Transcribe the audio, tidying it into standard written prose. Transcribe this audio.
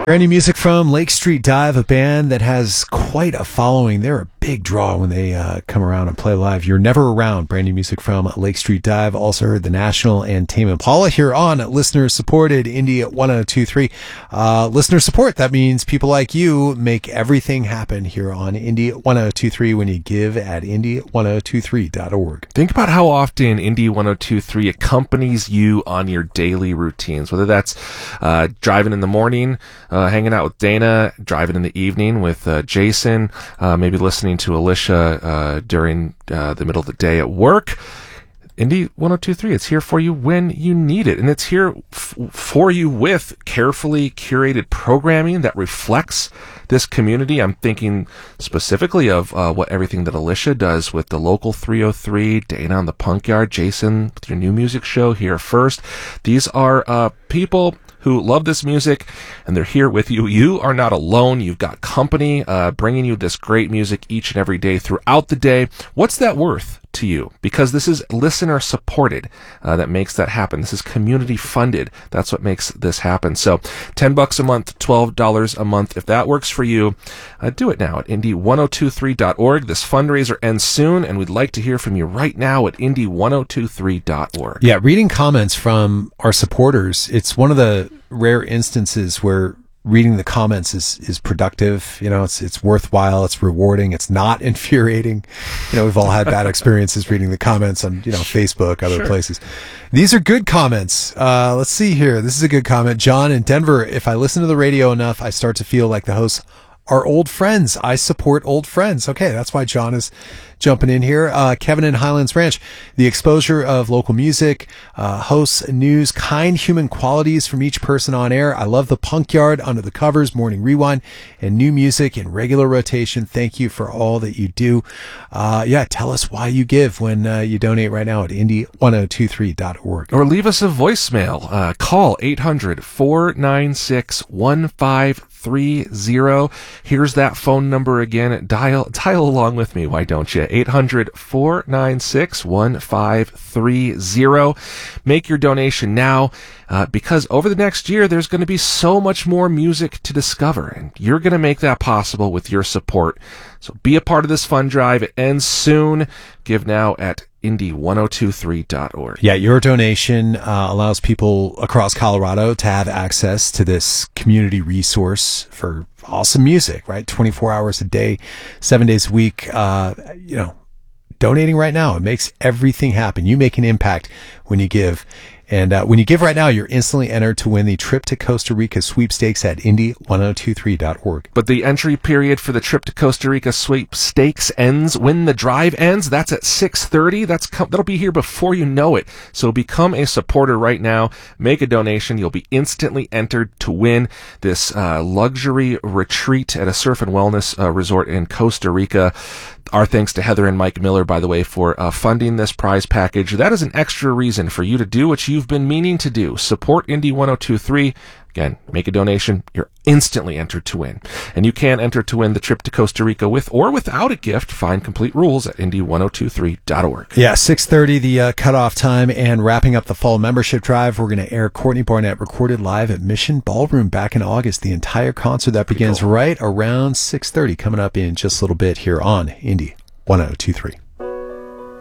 Brand new music from Lake Street Dive, a band that has quite a following. They're a big draw when they come around and play live. You're Never Around, brand new music from Lake Street Dive. Also heard the National and Tame Impala here on listener-supported Indie 1023. Listener support, that means people like you make everything happen here on Indie 1023 when you give at indie1023.org. Think about how often Indie 1023 accompanies you on your daily routines, whether that's driving in the morning, hanging out with Dana, driving in the evening with Jason, maybe listening to Alicia during the middle of the day at work. Indie 1023, it's here for you when you need it. And it's here for you with carefully curated programming that reflects this community. I'm thinking specifically of everything that Alicia does with the Local 303, Dana on the Punk Yard, Jason with your new music show Here First. These are people who love this music, and they're here with you. You are not alone. You've got company bringing you this great music each and every day throughout the day. What's that worth to you? Because this is listener supported that makes that happen. This is community funded. That's what makes this happen. So $10 a month, $12 a month. If that works for you, do it now at indie1023.org. This fundraiser ends soon, and we'd like to hear from you right now at indie1023.org. Yeah, reading comments from our supporters, it's one of the rare instances where reading the comments is productive. You know, it's worthwhile. It's rewarding. It's not infuriating. You know, we've all had bad experiences reading the comments on, Facebook, other places. These are good comments. Let's see here. This is a good comment. John in Denver. If I listen to the radio enough, I start to feel like the hosts are old friends. I support old friends. Okay. That's why John is jumping in here. Kevin in Highlands Ranch, the exposure of local music, hosts, news, kind human qualities from each person on air. I love the Punk Yard, Under the Covers, Morning Rewind, and new music in regular rotation. Thank you for all that you do. Tell us why you give when you donate right now at indie1023.org. Or leave us a voicemail. Call 800-496-1530. Here's that phone number again. Dial along with me, why don't you? 800-496-1530. Make your donation now, because over the next year, there's going to be so much more music to discover, and you're going to make that possible with your support. So be a part of this fund drive. It ends soon. Give now at indie1023.org. Yeah, your donation allows people across Colorado to have access to this community resource for awesome music, right? 24 hours a day, 7 days a week. Donating right now, it makes everything happen. You make an impact when you give. And when you give right now, you're instantly entered to win the Trip to Costa Rica sweepstakes at indie1023.org. But the entry period for the Trip to Costa Rica sweepstakes ends when the drive ends. That's at 6:30. That'll be here before you know it. So become a supporter right now. Make a donation. You'll be instantly entered to win this luxury retreat at a surf and wellness resort in Costa Rica. Our thanks to Heather and Mike Miller, by the way, for funding this prize package. That is an extra reason for you to do what you've been meaning to do. Support Indie 1023. Again, make a donation. You're instantly entered to win. And you can enter to win the trip to Costa Rica with or without a gift. Find complete rules at indie1023.org. Yeah, 6:30, the cutoff time, and wrapping up the fall membership drive. We're going to air Courtney Barnett recorded live at Mission Ballroom back in August. The entire concert that begins right around 6:30, coming up in just a little bit here on Indie 1023.